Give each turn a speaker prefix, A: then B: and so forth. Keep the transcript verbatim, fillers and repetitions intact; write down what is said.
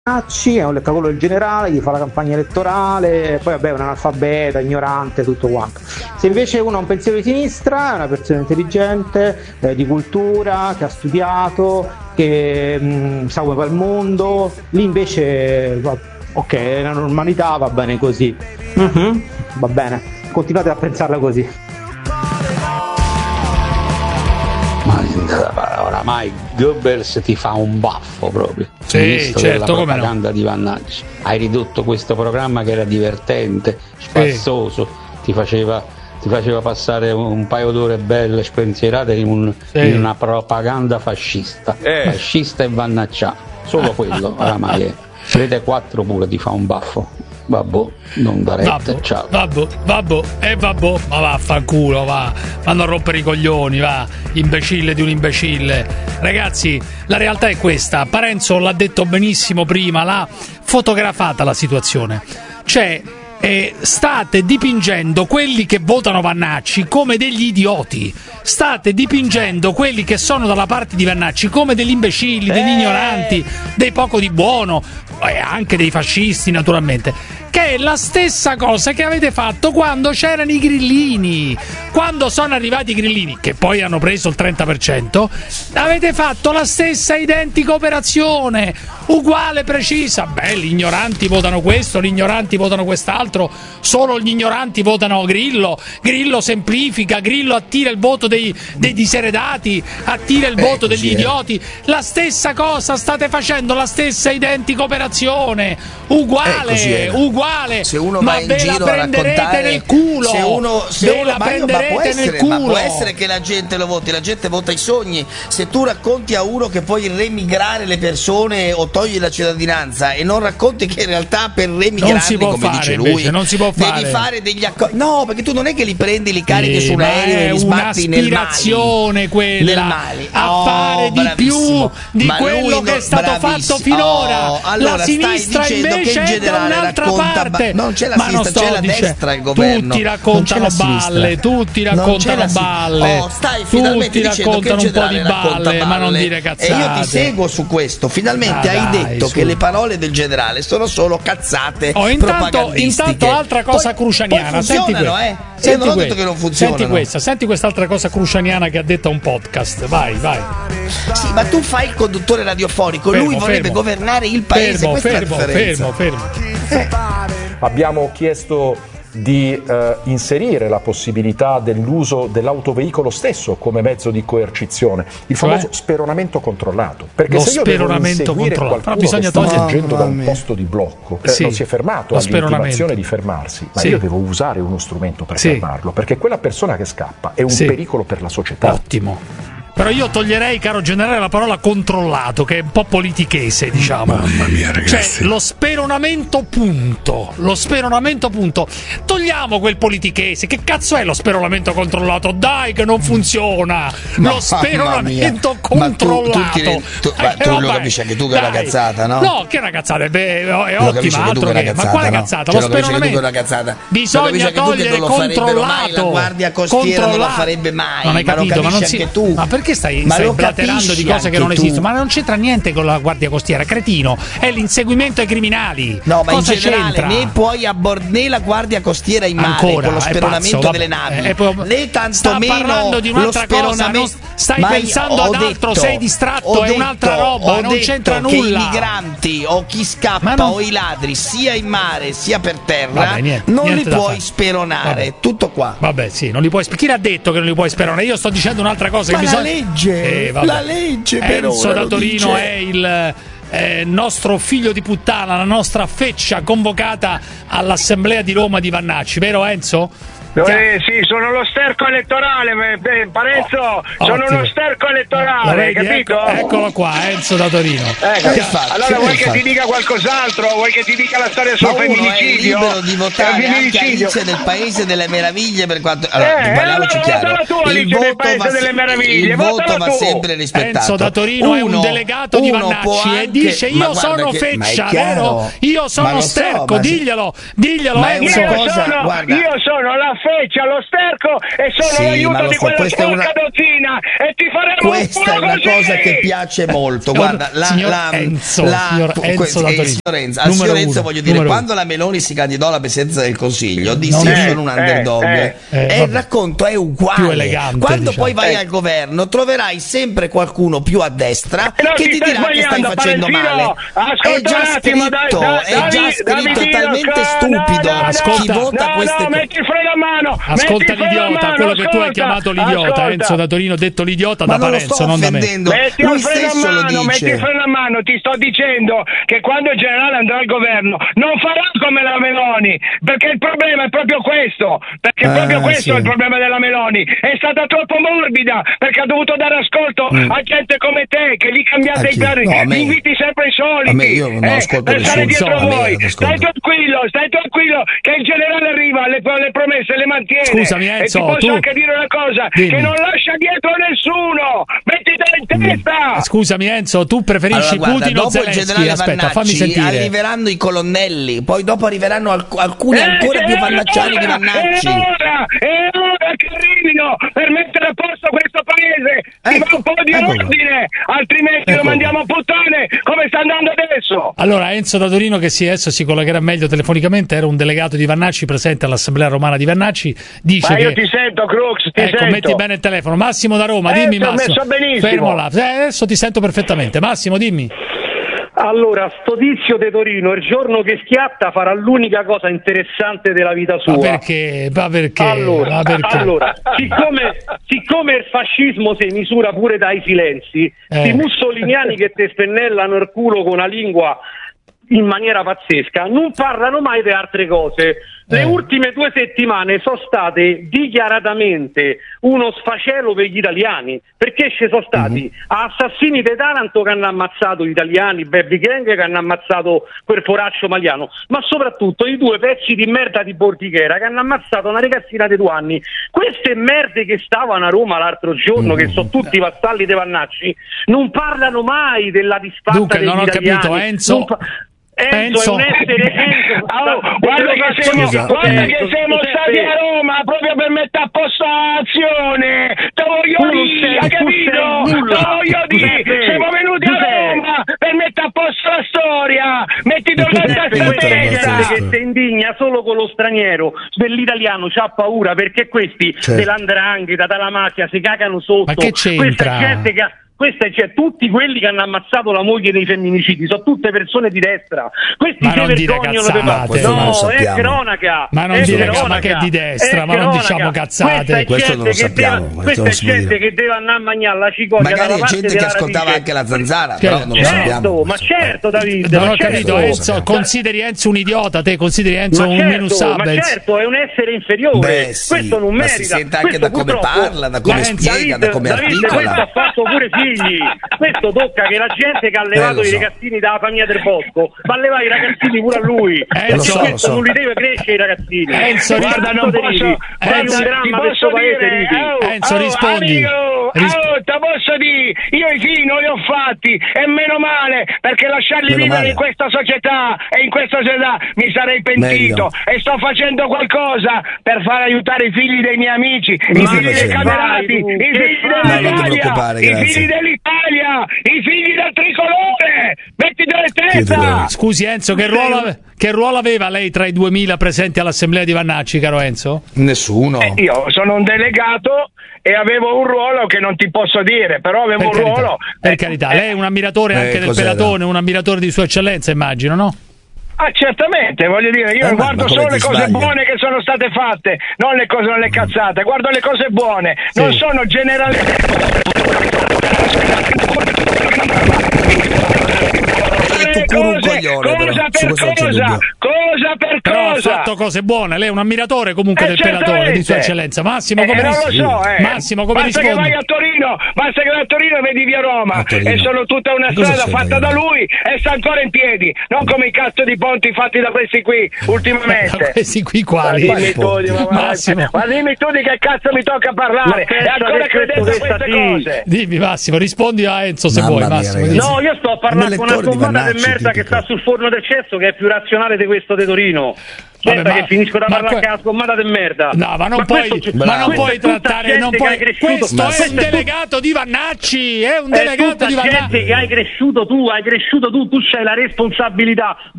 A: Vannacci è un leccacolo del generale, gli fa la campagna elettorale, poi vabbè è un analfabeta, ignorante, tutto quanto. Se invece uno ha un pensiero di sinistra, è una persona intelligente, eh, di cultura, che ha studiato, che mh, sa come va il mondo, lì invece va, ok, la normalità va bene così. Mm-hmm, va bene, continuate a pensarla così.
B: Ma oramai Goebbels ti fa un baffo proprio.
C: Sì, certo,
B: della
C: come
B: propaganda
C: no.
B: di Vannacci. Hai ridotto questo programma che era divertente, spassoso, sì. ti faceva ti faceva passare un paio d'ore belle spensierate in, un, sì. in una propaganda fascista. Eh. Fascista e vannaccià. Solo quello oramai è. Rete quattro pure ti fa un baffo. Vabbè, non da retta, ciao.
C: Vabbè, vabbè, e vabbè, ma vaffanculo, va. Vanno a rompere i coglioni, va. Imbecille di un imbecille. Ragazzi, la realtà è questa. Parenzo l'ha detto benissimo prima, l'ha fotografata la situazione. Cioè, eh, state dipingendo quelli che votano Vannacci come degli idioti. State dipingendo quelli che sono dalla parte di Vannacci come degli imbecilli, degli eh. ignoranti, dei poco di buono, e anche dei fascisti naturalmente, che è la stessa cosa che avete fatto quando c'erano i grillini. Quando sono arrivati i grillini, che poi hanno preso il trenta per cento, avete fatto la stessa identica operazione, uguale, precisa. Beh, gli ignoranti votano questo, gli ignoranti votano quest'altro, solo gli ignoranti votano Grillo, Grillo semplifica, Grillo attira il voto dei, dei diseredati, attira il voto eh, degli è. idioti. La stessa cosa state facendo, la stessa identica operazione, uguale, eh, uguale.
D: Se uno
C: ma
D: va in
C: ve
D: giro
C: la
D: a raccontare
C: nel culo,
D: se uno, se
C: ve
D: uno
C: la
D: ma, io, ma, può essere,
C: nel culo.
D: ma può essere che la gente lo voti, la gente vota i sogni. Se tu racconti a uno che puoi remigrare le persone o togli la cittadinanza e non racconti che in realtà per remigrarli, come
C: fare,
D: dice lui,
C: invece, non si può
D: devi
C: fare.
D: fare degli accordi. No, perché tu non è che li prendi, li carichi
C: sì,
D: su un aereo e li sbatti nel Mali,
C: quella
D: nel Mali.
C: a
D: oh,
C: fare di più di
D: ma
C: quello che è stato
D: bravissimo.
C: fatto finora.
D: Oh, allora
C: la sinistra invece
D: che
C: è da un'altra
D: racconta,
C: parte.
D: Non c'è la
C: ma
D: sinistra, c'è la
C: dice,
D: destra il governo.
C: Tutti raccontano balle, tutti raccontano balle.
D: Oh, stai finalmente
C: tutti raccontano un po' di balle, balle, ma non dire cazzate.
D: E io ti seguo su questo. Finalmente ah, hai dai, detto su. che le parole del generale sono solo cazzate
C: oh, intanto,
D: propagandistiche.
C: Intanto altra cosa
D: poi,
C: crucianiana.
D: Poi
C: senti
D: funzionano, eh.
C: Senti
D: non ho detto che non funzionano.
C: Senti questa, senti quest'altra cosa crucianiana che ha detto a un podcast. Vai, vai.
D: Sì, ma tu fai il conduttore radiofonico,
C: fermo,
D: lui vorrebbe
C: fermo.
D: governare il paese.
C: Fermo,
D: Questa
C: fermo,
D: è la differenza.
C: fermo, fermo.
E: Eh. Abbiamo chiesto di eh, inserire la possibilità dell'uso dell'autoveicolo stesso come mezzo di coercizione, il famoso cioè? speronamento controllato, perché
C: lo
E: se io devo inseguire qualcuno
C: bisogna
E: che sta
C: togliere...
E: fuggendo da un posto di blocco eh,
C: sì.
E: non si è fermato all'intimazione di fermarsi, ma sì. io devo usare uno strumento per sì. fermarlo, perché quella persona che scappa è un
C: sì.
E: pericolo per la società.
C: Ottimo. Però io toglierei, caro generale, la parola controllato, che è un po' politichese, diciamo.
F: Mamma mia, ragazzi.
C: Cioè, lo speronamento punto. Lo speronamento punto. Togliamo quel politichese. Che cazzo è lo speronamento controllato? Dai, che non funziona. No, lo speronamento controllato.
D: Ma tu, tu, ti, tu, eh, tu lo capisci anche tu che è una cazzata, no?
C: No, che è una cazzata, è, è, è
D: lo
C: ottima. Altro che,
D: cazzata,
C: ma quale
D: no?
C: cazzata?
D: Cioè,
C: lo
D: lo
C: speronamento.
D: Che è una cazzata.
C: Bisogna togliere controllato.
D: Mai, la guardia costiera non la farebbe mai.
C: Non hai capito,
D: ma,
C: ma non si.
D: Anche tu.
C: Ma perché stai,
D: ma
C: stai blaterando di cose che non
D: tu.
C: esistono? Ma non c'entra niente con la guardia costiera, cretino. È l'inseguimento ai criminali.
D: No, ma
C: cosa
D: in generale
C: c'entra?
D: né puoi abbord- né la guardia costiera in mare
C: Ancora,
D: con lo speronamento
C: pazzo,
D: delle navi,
C: eh, po-
D: né tantomeno
C: sta parlando di un'altra
D: lo speronamento.
C: Cosa, stai
D: ma
C: pensando ad altro,
D: detto,
C: sei distratto, è
D: detto,
C: un'altra roba, non c'entra nulla.
D: Che i migranti o chi scappa
C: non...
D: o i ladri sia in mare sia per terra
C: Vabbè, niente,
D: non
C: niente
D: li puoi speronare. Vabbè. Tutto qua.
C: Vabbè, sì, non li puoi. Chi l'ha detto che non li puoi speronare? Io sto dicendo un'altra cosa.
D: Ma
C: che
D: la
C: bisogna...
D: legge,
C: eh,
D: la legge per
C: Enzo
D: ora
C: da Torino
D: dice.
C: è il eh, nostro figlio di puttana, la nostra feccia convocata all'assemblea di Roma di Vannacci, vero Enzo?
G: Eh, sì, sono lo sterco elettorale, eh, Parenzo, oh, sono
C: ottimo.
G: Lo sterco elettorale, hai capito?
C: Ecco, eccolo qua, Enzo da Torino.
G: Ecco.
D: Fatto,
G: allora vuoi che
D: fatto?
G: ti dica qualcos'altro? Vuoi che ti dica la storia sul femminicidio?
D: Ma uno è libero di votare anche Alice nel Paese delle Meraviglie per quanto... Allora,
G: eh,
D: parliamoci
G: allora,
D: chiaro.
G: tu, il
D: voto
G: nel Paese
D: va,
G: delle Meraviglie,
D: il voto va
G: tu.
D: sempre rispettato.
C: Enzo da Torino
D: uno,
C: è un delegato di Vannacci
D: anche,
C: e dice io sono
D: che,
C: feccia, vero? Io sono
D: so,
C: sterco,
D: se...
C: diglielo, diglielo
D: ma
C: Enzo.
G: Io
D: cosa,
G: sono,
D: guarda.
G: io sono la feccia, lo sterco e sono
D: sì,
G: l'aiuto di
D: so,
G: quella sporca
D: una...
G: dozzina e ti faremo
D: questa è una
G: così.
D: cosa che piace molto. Guarda, la,
C: signor
D: la,
C: Enzo,
D: la,
C: signor Enzo,
D: que-
C: da
D: eh, signor Enzo, al signor Enzo uno, voglio dire, quando uno. la Meloni si candidò alla presidenza del Consiglio disse io sono un underdog
G: eh,
D: eh,
C: eh,
D: e il racconto è uguale.
C: Più elegante,
D: quando
C: diciamo.
D: poi vai
G: eh.
D: al governo troverai sempre qualcuno più a destra
G: no,
D: che ti dirà che stai facendo
G: Parentino,
D: male. È già
G: attimo,
D: scritto,
G: dai, dai,
D: è già
G: dai,
D: scritto,
G: dai,
D: è talmente
G: no,
D: stupido
G: no, no,
D: chi
C: no,
D: vota
G: no,
D: queste
G: no,
D: cose.
G: metti il freno a mano.
C: Ascolta l'idiota,
G: mano,
C: quello che tu hai
G: ascolta,
C: chiamato l'idiota,
G: ascolta.
C: Enzo da Torino, detto l'idiota
D: Ma
C: da
D: non lo
C: Parenzo,
D: sto
C: non da me.
D: offendendo.
G: Metti
D: Lui
G: il freno a
D: stesso lo
G: mano, metti
D: dice.
G: il freno a mano, ti sto dicendo che quando il generale andrà al governo non farà come la Meloni, perché il problema è proprio questo, perché
D: Ah,
G: proprio questo
D: sì.
G: è il problema della Meloni, è stata troppo morbida, perché ha dovuto dare ascolto
D: Mm.
G: a gente come te, che gli cambiate
D: A
G: i
D: chi?
G: piani,
D: No, a me.
G: gli inviti sempre i soliti,
D: A me, io non
G: eh,
D: ascolto
G: per stare
D: nessuno.
G: dietro
D: A me
G: voi,
D: non ascolto.
G: stai tranquillo, stai tranquillo, che il generale arriva, le, le promesse le mantiene.
C: Scusami,
G: e
C: Enzo,
G: ti posso
C: tu-
G: anche dire una cosa,
C: Dimmi.
G: che non lascia dietro nessuno, mettitela in testa!
C: Scusami Enzo, tu preferisci
D: Allora, guarda,
C: Putin o
D: dopo il
C: Zelensky?
D: generale
C: Aspetta, fammi
D: Vannacci
C: sentire.
D: arriveranno i colonnelli, poi dopo arriveranno alc- alcuni
G: Eh,
D: ancora
G: è
D: più vannacciani di
G: ora,
D: Vannacci.
G: È ora, è ora che arrivino per mettere a posto questo paese. Ti
D: Ecco,
G: va un po' di
D: ecco qua.
G: ordine, altrimenti
D: Ecco
G: lo mandiamo
D: qua.
G: a puttane come sta andando adesso.
C: Allora, Enzo da Torino, che si, adesso si collegherà meglio telefonicamente, era un delegato di Vannacci presente all'Assemblea Romana di Vannacci, dice
G: Ma io
C: che...
G: ti sento, Crux, ti
C: ecco,
G: sento.
C: metti bene il telefono. Massimo da Roma,
G: Eh,
C: dimmi
G: ti ho
C: Massimo.
G: messo benissimo.
C: Fermo là. Eh, adesso ti sento perfettamente. Massimo, dimmi.
F: Allora, sto tizio de Torino, il giorno che schiatta farà l'unica cosa interessante della vita sua.
C: Ma perché? Ma perché?
F: Allora,
C: Ma perché?
F: allora siccome, siccome il fascismo si misura pure dai silenzi,
C: Eh.
F: i mussoliniani che te spennellano il culo con la lingua in maniera pazzesca non parlano mai di altre cose. Le
C: Eh.
F: ultime due settimane sono state dichiaratamente uno sfacelo per gli italiani, perché ci sono stati
C: Mm-hmm.
F: assassini di Taranto che hanno ammazzato gli italiani, baby gang che hanno ammazzato quel poraccio maliano, ma soprattutto i due pezzi di merda di Bordighera che hanno ammazzato una ragazzina di due anni. Queste merde che stavano a Roma l'altro giorno,
C: Mm-hmm.
F: che sono tutti vassalli dei Vannacci, non parlano mai della disfatta
C: Dunque,
F: degli
C: non ho
F: italiani.
C: capito, Enzo.
F: Non pa- Enzo,
C: Enzo.
F: è un essere Enzo,
G: Oh, guarda che siamo,
F: Scusa,
G: guarda
F: Enzo,
G: che siamo
F: scusa,
G: stati
F: Enzo.
G: a Roma proprio per mettere a posto l'azione. Te voglio
F: Tu non
G: dire,
F: sei-
G: hai
F: tu
G: capito?
F: sei nulla.
G: Te voglio dire,
F: Giuseppe,
G: siamo venuti a
F: Giuseppe.
G: Roma per mettere a posto la storia. Mettiti una
F: Giuseppe,
G: testa
F: questa è gente
G: testa.
F: che si indigna solo con lo straniero, dell'italiano c'ha paura perché questi
H: Certo.
F: dell'andrangheta, dalla mafia si cagano sotto.
C: Ma che c'entra?
F: Questa è gente che ha- Questa è, cioè, tutti quelli che hanno ammazzato la moglie dei femminicidi sono tutte persone di destra. Questi
C: Ma
F: si
C: non dire
F: vergognano
C: cazzate.
F: per-
C: Ma questo
F: no,
H: non lo
F: è
H: sappiamo.
F: cronaca.
C: Ma non
F: è
C: dire
F: cronaca,
C: ma che è di destra,
F: è
C: ma non
F: cronaca.
C: diciamo cazzate.
F: Questa è
H: Questo
F: gente
H: non lo
F: che
H: sappiamo,
F: deve-
H: questo
F: Questa
H: non
F: è
H: si può
F: gente
H: dire.
F: che deve andare a mangiare la cicoglia
D: Magari
F: dalla
D: è
F: parte
D: gente che
F: della
D: ascoltava
F: radice.
D: anche la zanzara,
C: Che-
D: però non lo
C: certo,
D: sappiamo.
F: Certo, ma certo Davide,
C: Non
F: ma
C: ho capito,
F: certo.
C: Enzo, consideri Enzo un idiota, te consideri Enzo
F: Ma
C: un
F: certo,
C: minus
F: ma
C: abels.
F: certo, è un essere inferiore.
D: Beh, sì,
F: questo non
D: ma
F: merita.
D: si sente anche
F: Questo
D: da come
F: purtroppo-
D: parla, da come
F: Ma
D: spiega, da
F: Davide,
D: come
F: Davide,
D: articola.
F: questo ha fatto pure figli. Questo tocca che la gente che ha allevato
D: lo
F: i
D: so.
F: ragazzini dalla famiglia del bosco va a levare i ragazzini pure a lui. Perché
C: lo so,
F: questo
H: lo so.
F: non li deve crescere i ragazzini.
C: Enzo,
F: Guarda,
C: guarda,
F: non
G: non
F: posso.
G: posso-
F: Sei
C: Enzo,
F: un
G: ti
F: dramma
G: posso
F: questo paese,
G: dire,
F: Riti.
G: oh,
C: Enzo,
G: oh,
C: rispondi.
G: amico,
C: Ris-
G: oh, te posso dire, io i figli non li ho fatti e meno male, perché lasciarli
H: Meno
G: vivere
H: male.
G: in questa società e in questa società mi sarei pentito.
H: Meglio.
G: E sto facendo qualcosa per far aiutare i figli dei miei amici, i
H: stai
G: figli dei
H: facendo?
G: camerati,
F: Vai, tu,
G: i
F: che
G: figli
F: fai?
H: No, non ti
G: dell'Italia,
H: preoccupare,
G: i
H: grazie.
G: figli dell'Italia, i figli del tricolore. Mettiti in
H: Chiedilo.
G: testa.
C: Scusi Enzo, che ruolo, ave- che ruolo aveva lei tra i duemila presenti all'Assemblea di Vannacci, caro Enzo?
D: Nessuno.
G: Eh, io sono un delegato e avevo un ruolo che non ti posso dire, però avevo
C: Per
G: un
C: carità,
G: ruolo.
C: per
G: eh,
C: carità.
G: eh,
C: Lei è un ammiratore
H: eh,
C: anche del
H: cos'era?
C: pelatone, un ammiratore di Sua Eccellenza, immagino, no?
G: Ah, certamente, voglio dire, io
H: Eh, ma-
G: guardo
H: ma come
G: solo le
H: ti
G: cose
H: sbagli?
G: buone che sono state fatte, non le cose, non le cazzate, guardo le cose buone, non
C: Sì.
G: sono generali.
D: tu curi un coglione, però.
G: cosa
H: Su
G: per
H: questo non c'è
G: cosa,
H: dubbio.
G: cosa per
C: Però ha
G: cosa.
C: fatto cose buone, lei è un ammiratore comunque
G: Eh,
C: del pelatore di Sua
G: certamente.
C: Eccellenza. Massimo,
G: Eh,
C: come
G: non lo
C: rispondi?
G: so, eh.
C: Massimo, come
G: basta
C: rispondi?
G: che vai a Torino, basta che vai a Torino e vedi via Roma
H: A Torino.
G: e sono tutta una
H: Ma cosa
G: strada
H: c'entra
G: fatta
H: io?
G: da lui e sta ancora in piedi, non come i cazzo di ponti fatti da questi qui ultimamente.
C: Ma questi qui quali?
G: Ma dimmi tu, di- ma,
C: Massimo,
G: ma dimmi tu di che cazzo mi tocca parlare
F: Ma
G: e
F: pensa
G: ancora
F: che
G: credendo a
F: questo
G: queste
F: questa sì.
G: cose.
C: dimmi Massimo, rispondi a Enzo se
H: Mamma
C: vuoi,
H: mia,
C: Massimo.
H: ragazzi.
C: dimmi.
F: No, io sto a parlare
H: Un
F: con una
H: lettore di
F: scommata di
H: Vannacci,
F: merda che
H: tipico.
F: sta sul forno del cesso che è più razionale di questo di Torino. Vabbè, ma, che finisco da parlare
C: que-
F: a scommata di merda.
C: No, ma non
F: ma
C: puoi,
F: questo,
C: ma non puoi trattare. Non puoi, questo è un delegato di Vannacci. È un
F: è
C: delegato di Vannacci.
F: Gente che hai cresciuto tu, hai cresciuto tu, tu c'hai la responsabilità